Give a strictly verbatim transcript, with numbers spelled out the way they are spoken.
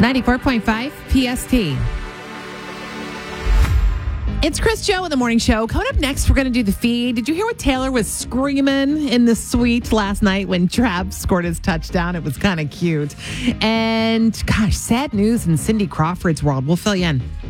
ninety-four point five P S T. It's Chris Joe in the morning show. Coming up next, we're going to do the feed. Did you hear what Taylor was screaming in the suite last night when Trav scored his touchdown? It was kind of cute. And gosh, sad news in Cindy Crawford's world. We'll fill you in.